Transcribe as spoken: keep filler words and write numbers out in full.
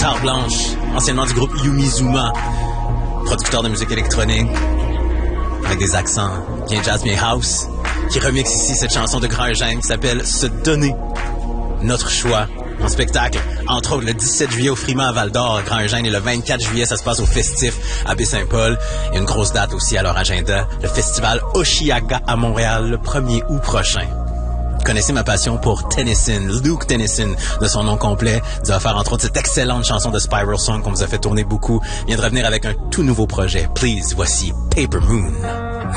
Guitare Blanche, anciennement du groupe Yumizuma, producteur de musique électronique, avec des accents bien jazz, bien house, qui remixe ici cette chanson de Grand Eugène qui s'appelle « Se donner ». Notre choix en spectacle, entre autres le dix-sept juillet au Friment à Val-d'Or, Grand Eugène, et le vingt-quatre juillet, ça se passe au Festif à Baie-Saint-Paul. Il y a une grosse date aussi à leur agenda, le festival Oshiaga à Montréal, le premier août prochain. Vous connaissez ma passion pour Tennyson, Luke Tennyson, de son nom complet. Il va faire entre autres cette excellente chanson de Spiral Song qu'on vous a fait tourner beaucoup. Il vient de revenir avec un tout nouveau projet. Please, voici Paper Moon.